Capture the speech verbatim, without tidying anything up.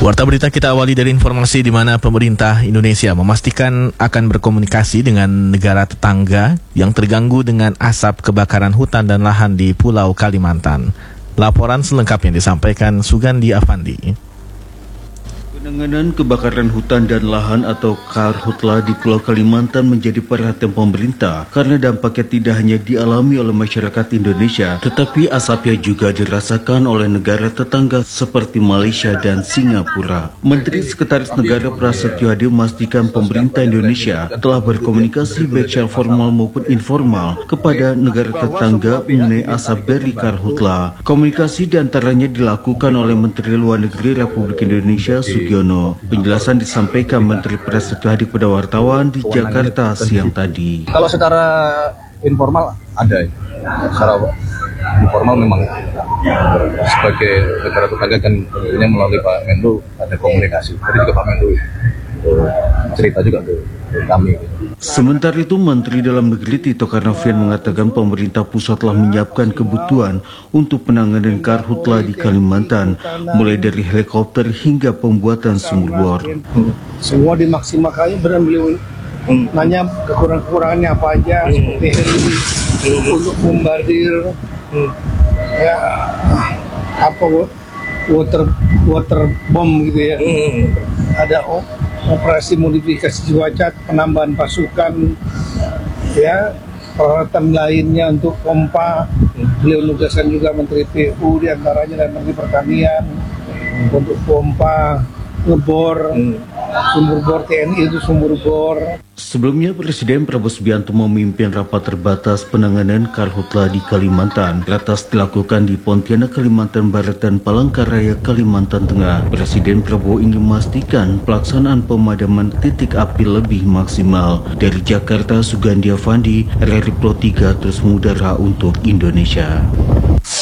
Warta berita kita awali dari informasi di mana pemerintah Indonesia memastikan akan berkomunikasi dengan negara tetangga yang terganggu dengan asap kebakaran hutan dan lahan di Pulau Kalimantan. Laporan selengkapnya disampaikan Sugandi Afandi. Penanganan kebakaran hutan dan lahan atau Karhutla di Pulau Kalimantan menjadi perhatian pemerintah karena dampaknya tidak hanya dialami oleh masyarakat Indonesia, tetapi asapnya juga dirasakan oleh negara tetangga seperti Malaysia dan Singapura. Menteri Sekretaris Negara Prasetyo Adi memastikan pemerintah Indonesia telah berkomunikasi baik secara formal maupun informal kepada negara tetangga mengenai asap dari Karhutla. Komunikasi diantaranya dilakukan oleh Menteri Luar Negeri Republik Indonesia Sugiono. Penjelasan disampaikan Menteri Prasetyo Adi kepada wartawan di Jakarta siang tadi. Kalau secara informal ada, secara informal memang sebagai negara tetangga kan tentunya melalui Pak Menlu ada komunikasi. Tadi juga Pak Menlu cerita juga ke kami. Sementara itu, Menteri Dalam Negeri Tito Karnavian mengatakan pemerintah pusat telah menyiapkan kebutuhan untuk penanganan Karhutla di Kalimantan, mulai dari helikopter hingga pembuatan sumur bor. Semua dimaksimalkannya, benar beliau nanya kekurangan-kekurangannya apa aja, seperti heli untuk bombardir, ya apa water water bomb gitu ya, ada oh, operasi modifikasi cuaca, penambahan pasukan, ya peralatan lainnya untuk pompa. Beliau menugaskan juga Menteri P U diantaranya dan Menteri Pertanian untuk pompa, ngebor, sumur bor T N I itu sumur bor. Sebelumnya, Presiden Prabowo Subianto memimpin rapat terbatas penanganan Karhutla di Kalimantan. Ratas dilakukan di Pontianak, Kalimantan Barat dan Palangkaraya, Kalimantan Tengah. Presiden Prabowo ingin memastikan pelaksanaan pemadaman titik api lebih maksimal. Dari Jakarta, Sugandi Afandi, R R I Pro tiga terus mengudara untuk Indonesia.